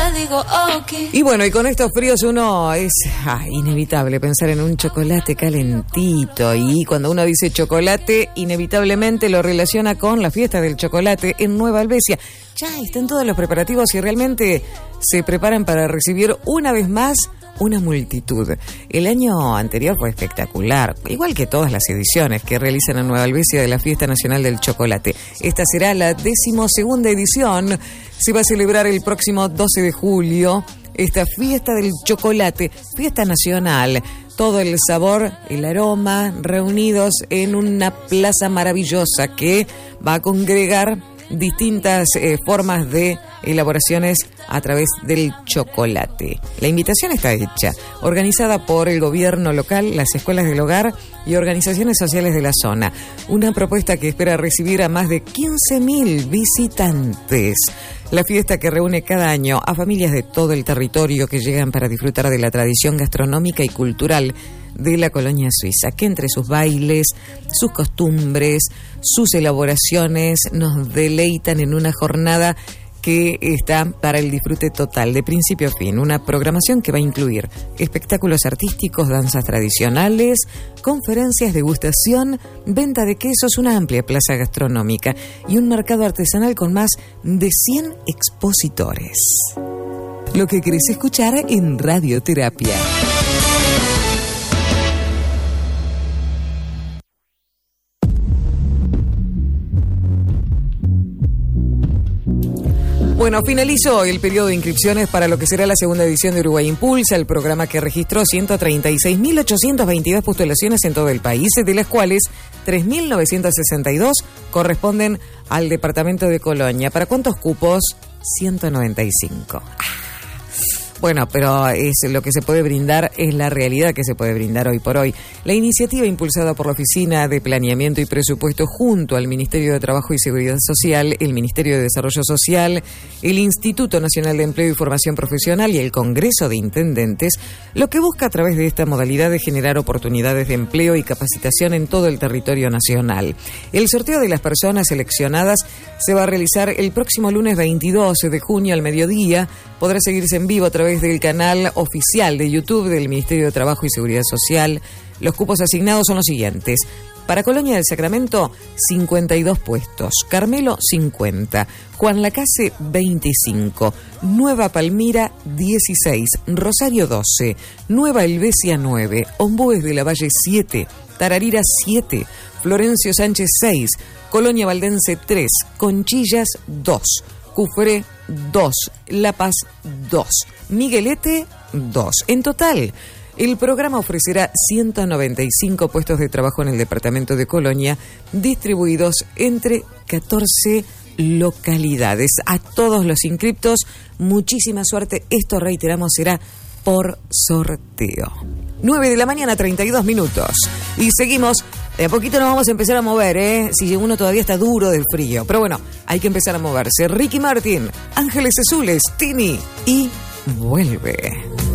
digo ok. Y bueno, y con estos fríos uno es inevitable pensar en un chocolate calentito. Y cuando uno dice chocolate, inevitablemente lo relaciona con la fiesta del chocolate en Nueva Helvecia. Ya están todos los preparativos y realmente se preparan para recibir una vez más una multitud. El año anterior fue espectacular, igual que todas las ediciones que realizan en Nueva Helvecia de la Fiesta Nacional del Chocolate. Esta será la 12ª edición. Se va a celebrar el próximo 12 de julio. Esta fiesta del chocolate, fiesta nacional, todo el sabor, el aroma, reunidos en una plaza maravillosa que va a congregar distintas formas de elaboraciones a través del chocolate. La invitación está hecha, organizada por el gobierno local, las escuelas del hogar y organizaciones sociales de la zona. Una propuesta que espera recibir a más de 15.000 visitantes. La fiesta que reúne cada año a familias de todo el territorio que llegan para disfrutar de la tradición gastronómica y cultural de la colonia suiza, que entre sus bailes, sus costumbres, sus elaboraciones nos deleitan en una jornada que está para el disfrute total, de principio a fin. Una programación que va a incluir espectáculos artísticos, danzas tradicionales, conferencias, degustación, venta de quesos, una amplia plaza gastronómica y un mercado artesanal con más de 100 expositores. Lo que querés escuchar en Radioterapia. Bueno, finalizó el periodo de inscripciones para lo que será la segunda edición de Uruguay Impulsa, el programa que registró 136.822 postulaciones en todo el país, de las cuales 3.962 corresponden al departamento de Colonia. ¿Para cuántos cupos? 195. Bueno, pero es lo que se puede brindar, es la realidad que se puede brindar hoy por hoy. La iniciativa impulsada por la Oficina de Planeamiento y Presupuesto junto al Ministerio de Trabajo y Seguridad Social, el Ministerio de Desarrollo Social, el Instituto Nacional de Empleo y Formación Profesional y el Congreso de Intendentes, lo que busca a través de esta modalidad de generar oportunidades de empleo y capacitación en todo el territorio nacional. El sorteo de las personas seleccionadas se va a realizar el próximo lunes 22 de junio al mediodía. Podrá seguirse en vivo a través del canal oficial de YouTube del Ministerio de Trabajo y Seguridad Social. Los cupos asignados son los siguientes. Para Colonia del Sacramento, 52 puestos. Carmelo, 50. Juan Lacase, 25. Nueva Palmira, 16. Rosario, 12. Nueva Helvecia, 9. Ombúes de la Valle, 7. Tararira, 7. Florencio Sánchez, 6. Colonia Valdense, 3. Conchillas, 2. Cufré, 2. La Paz, 2. Miguelete, 2. En total, el programa ofrecerá 195 puestos de trabajo en el departamento de Colonia, distribuidos entre 14 localidades. A todos los inscriptos, muchísima suerte. Esto, reiteramos, será por sorteo. 9 de la mañana, 32 minutos. Y seguimos. De a poquito nos vamos a empezar a mover, Si uno todavía está duro del frío. Pero bueno, hay que empezar a moverse. Ricky Martin, Ángeles Azules, Tini y vuelve.